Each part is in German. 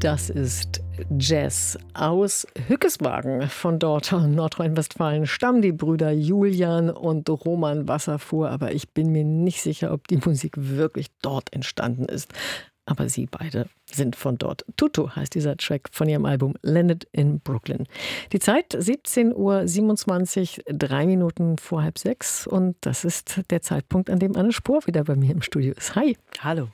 Das ist Jazz aus Hückeswagen. Von dort, Nordrhein-Westfalen, stammen die Brüder Julian und Roman Wasserfuhr. Aber ich bin mir nicht sicher, ob die Musik wirklich dort entstanden ist. Aber sie beide sind von dort. Tutu heißt dieser Track von ihrem Album Landed in Brooklyn. Die Zeit 17:27 Uhr, 3 Minuten vor 5:30. Und das ist der Zeitpunkt, an dem Anne Spohr wieder bei mir im Studio ist. Hi. Hallo.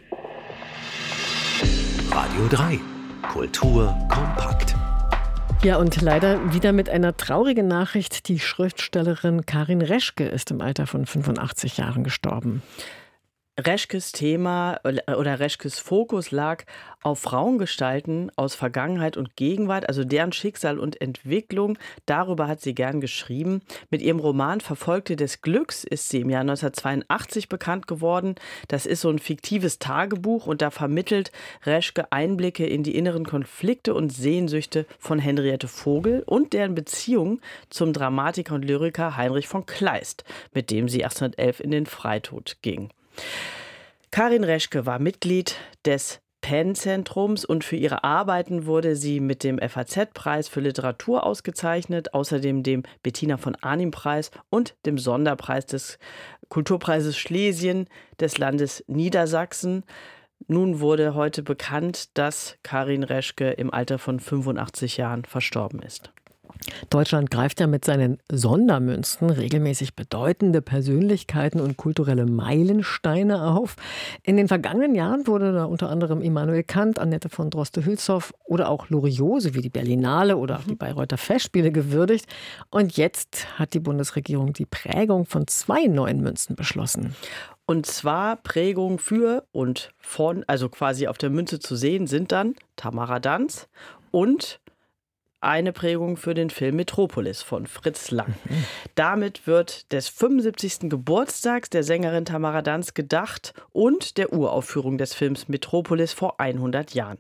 Radio 3. Kultur kompakt. Ja, und leider wieder mit einer traurigen Nachricht. Die Schriftstellerin Karin Reschke ist im Alter von 85 Jahren gestorben. Reschkes Thema oder Reschkes Fokus lag auf Frauengestalten aus Vergangenheit und Gegenwart, also deren Schicksal und Entwicklung. Darüber hat sie gern geschrieben. Mit ihrem Roman Verfolgte des Glücks ist sie im Jahr 1982 bekannt geworden. Das ist so ein fiktives Tagebuch und da vermittelt Reschke Einblicke in die inneren Konflikte und Sehnsüchte von Henriette Vogel und deren Beziehung zum Dramatiker und Lyriker Heinrich von Kleist, mit dem sie 1811 in den Freitod ging. Karin Reschke war Mitglied des PEN-Zentrums und für ihre Arbeiten wurde sie mit dem FAZ-Preis für Literatur ausgezeichnet, außerdem dem Bettina von Arnim-Preis und dem Sonderpreis des Kulturpreises Schlesien des Landes Niedersachsen. Nun wurde heute bekannt, dass Karin Reschke im Alter von 85 Jahren verstorben ist. Deutschland greift ja mit seinen Sondermünzen regelmäßig bedeutende Persönlichkeiten und kulturelle Meilensteine auf. In den vergangenen Jahren wurde da unter anderem Immanuel Kant, Annette von Droste-Hülshoff oder auch Loriot sowie die Berlinale oder die Bayreuther Festspiele gewürdigt. Und jetzt hat die Bundesregierung die Prägung von 2 neuen Münzen beschlossen. Und zwar Prägung für und von, also quasi auf der Münze zu sehen, sind dann Tamara Danz und eine Prägung für den Film Metropolis von Fritz Lang. Damit wird des 75. Geburtstags der Sängerin Tamara Danz gedacht und der Uraufführung des Films Metropolis vor 100 Jahren.